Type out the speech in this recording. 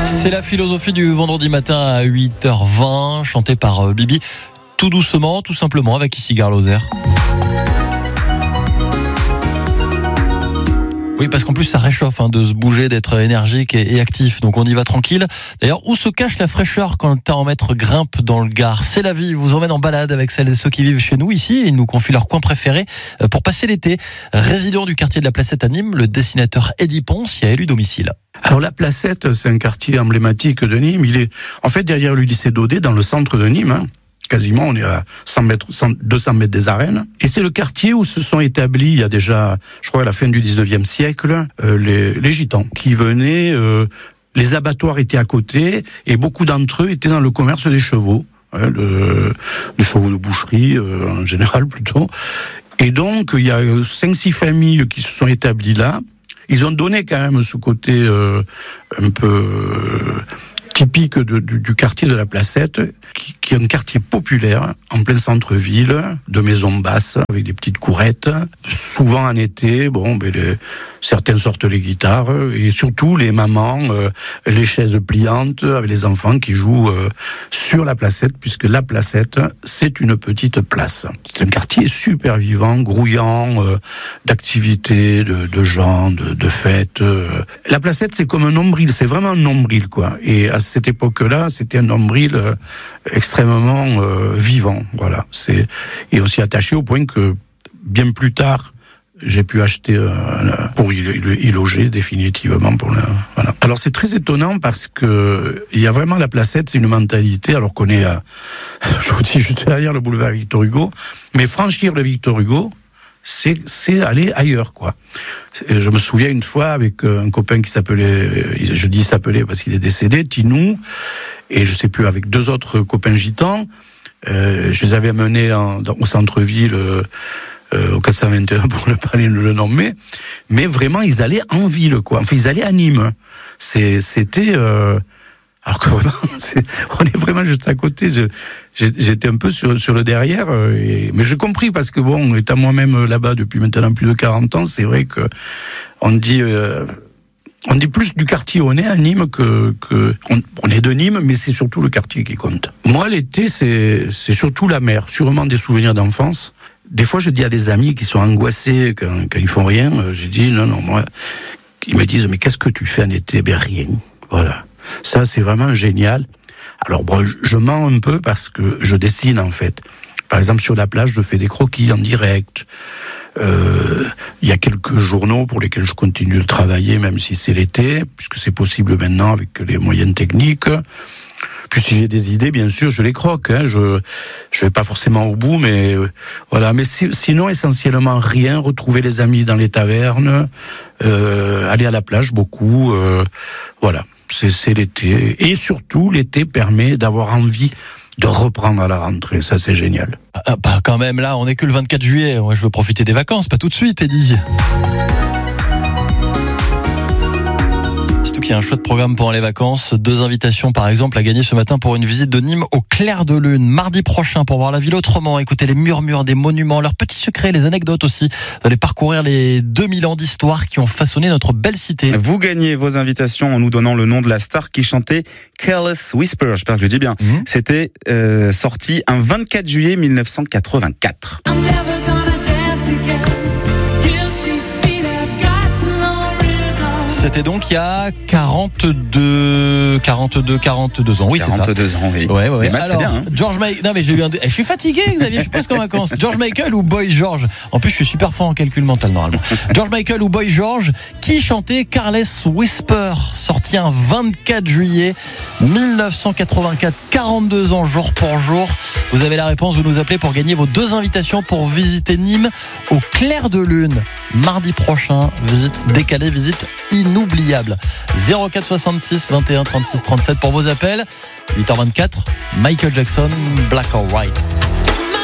C'est la philosophie du vendredi matin à 8h20, chantée par Bibi. Tout doucement, tout simplement, avec ici Garloser. Oui, parce qu'en plus ça réchauffe de se bouger, d'être énergique et actif. Donc on y va tranquille. D'ailleurs, où se cache la fraîcheur quand le thermomètre grimpe dans le Gard? C'est la vie, vous emmène en balade avec celles et ceux qui vivent chez nous ici. Ils nous confient leur coin préféré pour passer l'été. Résident du quartier de la Placette à Nîmes, le dessinateur Eddy Ponce y a élu domicile. Alors la Placette, c'est un quartier emblématique de Nîmes. Il est en fait derrière le lycée Daudet, dans le centre de Nîmes. Quasiment, on est à 200 mètres des arènes. Et c'est le quartier où se sont établis, il y a déjà, je crois, à la fin du 19e siècle, les gitans qui venaient, les abattoirs étaient à côté, et beaucoup d'entre eux étaient dans le commerce des chevaux, des chevaux de boucherie, en général plutôt. Et donc, il y a 5-6 familles qui se sont établies là. Ils ont donné quand même ce côté un peu typique du quartier de la Placette, qui est un quartier populaire, en plein centre-ville, de maisons basses, avec des petites courettes. Souvent en été, certains sortent les guitares, et surtout les mamans, les chaises pliantes, avec les enfants qui jouent sur la Placette, puisque la Placette, c'est une petite place. C'est un quartier super vivant, grouillant, d'activités, de gens, de fêtes. La Placette, c'est comme un nombril, c'est vraiment un nombril, quoi. Et à cette époque-là, c'était un nombril extrêmement vivant, voilà. Et on s'y attachait au point que, bien plus tard, j'ai pu acheter pour y loger définitivement. Voilà. Alors c'est très étonnant parce que il y a vraiment la Placette, c'est une mentalité, alors qu'on est je vous dis, juste derrière le boulevard Victor Hugo, mais franchir le Victor Hugo, c'est aller ailleurs, quoi. Je me souviens une fois avec un copain qui s'appelait, je dis s'appelait parce qu'il est décédé, Tinou, et je sais plus, avec 2 autres copains gitans, je les avais amenés au centre-ville, au 421 pour ne pas le nommer, mais vraiment ils allaient en ville, quoi. Enfin, ils allaient à Nîmes. C'était alors que vraiment, on est vraiment juste à côté. J'étais un peu sur le derrière, mais j'ai compris parce que étant moi-même là-bas depuis maintenant plus de 40 ans, c'est vrai que on dit plus du quartier où on est à Nîmes on est de Nîmes, mais c'est surtout le quartier qui compte. Moi, l'été, c'est surtout la mer, sûrement des souvenirs d'enfance. Des fois, je dis à des amis qui sont angoissés quand ils font rien, je dis non, moi, ils me disent mais qu'est-ce que tu fais en été? Ben rien, voilà. Ça, c'est vraiment génial. Alors, je mens un peu parce que je dessine, en fait. Par exemple, sur la plage, je fais des croquis en direct. Il y a quelques journaux pour lesquels je continue de travailler, même si c'est l'été, puisque c'est possible maintenant avec les moyens techniques. Puis si j'ai des idées, bien sûr, je les croque. Je vais pas forcément au bout, mais voilà. Mais sinon, essentiellement rien. Retrouver les amis dans les tavernes, aller à la plage beaucoup. Voilà. C'est l'été. Et surtout, l'été permet d'avoir envie de reprendre à la rentrée. Ça, c'est génial. Quand même, là, on n'est que le 24 juillet. Moi, je veux profiter des vacances, pas tout de suite, Eddy. Surtout qu'il y a un chouette programme pendant les vacances. 2 invitations, par exemple, à gagner ce matin pour une visite de Nîmes au clair de lune. Mardi prochain, pour voir la ville autrement, écouter les murmures des monuments, leurs petits secrets, les anecdotes aussi. Vous allez parcourir les 2000 ans d'histoire qui ont façonné notre belle cité. Vous gagnez vos invitations en nous donnant le nom de la star qui chantait Careless Whisper. J'espère que je le dis bien. C'était sorti un 24 juillet 1984. C'était donc il y a 42 ans. Oui, c'est ça. 42 ans, oui. Ouais. Les maths, c'est bien, George Michael. Non, mais je suis fatigué, Xavier, je suis presque en vacances. George Michael ou Boy George? En plus, je suis super fort en calcul mental, normalement. George Michael ou Boy George, qui chantait Careless Whisper, sorti un 24 juillet 1984, 42 ans jour pour jour. Vous avez la réponse, vous nous appelez pour gagner vos 2 invitations pour visiter Nîmes au clair de lune. Mardi prochain, visite décalée, visite inoubliable. 04 66 21 36 37 pour vos appels. 8h24, Michael Jackson, Black or White.